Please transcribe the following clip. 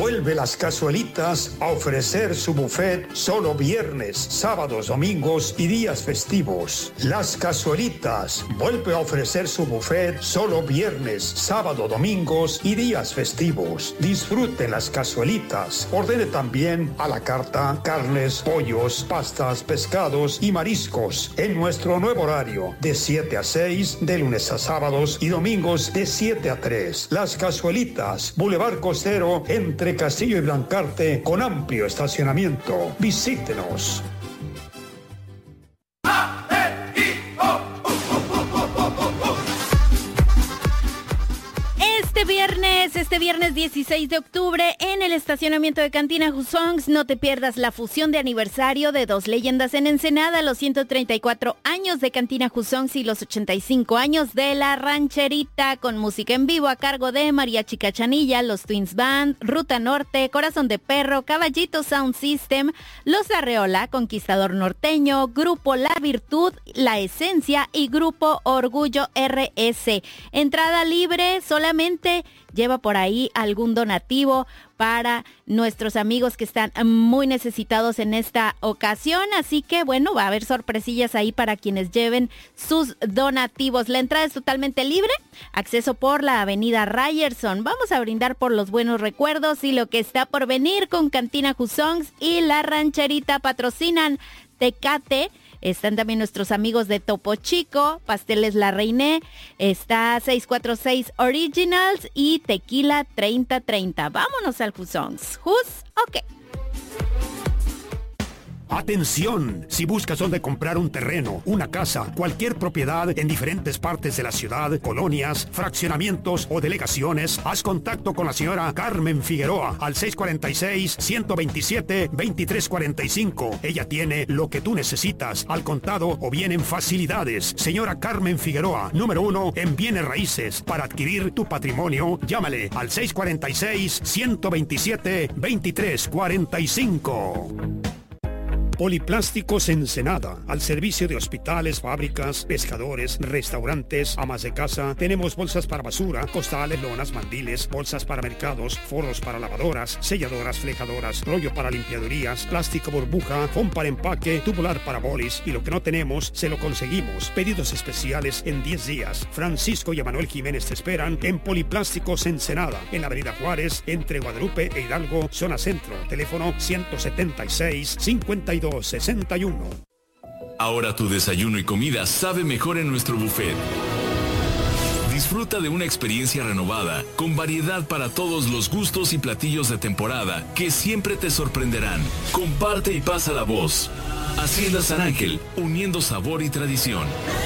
Vuelve Las Cazuelitas a ofrecer su buffet solo viernes, sábados, domingos y días festivos. Las Cazuelitas vuelve a ofrecer su buffet solo viernes, sábado, domingos y días festivos. Disfruten Las Cazuelitas. Ordene también a la carta carnes, pollos, pastas, pescados y mariscos en nuestro nuevo horario de 7 a 6, de lunes a sábados y domingos de 7 a 3. Las Cazuelitas, Boulevard Costero, entre Castillo y Blancarte, con amplio estacionamiento. Visítenos. Este viernes 16 de octubre, en el estacionamiento de Cantina Husongs, no te pierdas la fusión de aniversario de dos leyendas en Ensenada, los 134 años de Cantina Husongs y los 85 años de La Rancherita, con música en vivo a cargo de Mariachi Cachanilla, los Twins Band, Ruta Norte, Corazón de Perro, Caballito Sound System, Los Arreola, Conquistador Norteño, Grupo La Virtud, La Esencia y Grupo Orgullo RS. Entrada libre, solamente lleva por ahí algún donativo para nuestros amigos que están muy necesitados en esta ocasión. Así que bueno, va a haber sorpresillas ahí para quienes lleven sus donativos. La entrada es totalmente libre, acceso por la avenida Ryerson. Vamos a brindar por los buenos recuerdos y lo que está por venir con Cantina Husongs y La Rancherita. Patrocinan Tecate. Están también nuestros amigos de Topo Chico, Pasteles La Reiné, está 646 Originals y Tequila 3030. Vámonos al Husongs. Ok. ¡Atención! Si buscas dónde comprar un terreno, una casa, cualquier propiedad en diferentes partes de la ciudad, colonias, fraccionamientos o delegaciones, haz contacto con la señora Carmen Figueroa al 646-127-2345. Ella tiene lo que tú necesitas, al contado o bien en facilidades. Señora Carmen Figueroa, número 1 en bienes raíces. Para adquirir tu patrimonio, llámale al 646-127-2345. Poliplásticos Ensenada, al servicio de hospitales, fábricas, pescadores, restaurantes, amas de casa. Tenemos bolsas para basura, costales, lonas, mandiles, bolsas para mercados, forros para lavadoras, selladoras, flejadoras, rollo para limpiadurías, plástico burbuja, foam para empaque, tubular para bolis, y lo que no tenemos, se lo conseguimos. Pedidos especiales en 10 días. Francisco y Emanuel Jiménez te esperan en Poliplásticos Ensenada, en la avenida Juárez, entre Guadalupe e Hidalgo, zona centro. Teléfono 176-5261. Ahora tu desayuno y comida sabe mejor en nuestro buffet. Disfruta de una experiencia renovada, con variedad para todos los gustos y platillos de temporada que siempre te sorprenderán. Comparte y pasa la voz. Hacienda San Ángel, uniendo sabor y tradición.